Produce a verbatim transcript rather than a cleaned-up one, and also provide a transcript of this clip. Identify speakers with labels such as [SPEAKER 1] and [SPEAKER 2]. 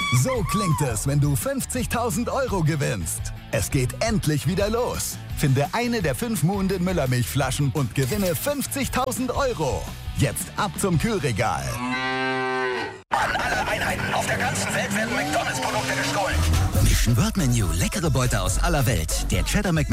[SPEAKER 1] So klingt es, wenn du fünfzigtausend Euro gewinnst. Es geht endlich wieder los. Finde eine der fünf Muhnden Müllermilchflaschen und gewinne fünfzigtausend Euro. Jetzt ab zum Kühlregal.
[SPEAKER 2] An alle Einheiten auf der ganzen Welt werden McDonalds-Produkte gestohlen.
[SPEAKER 3] Mission Word Menu. Leckere Beute aus aller Welt. Der Cheddar Mc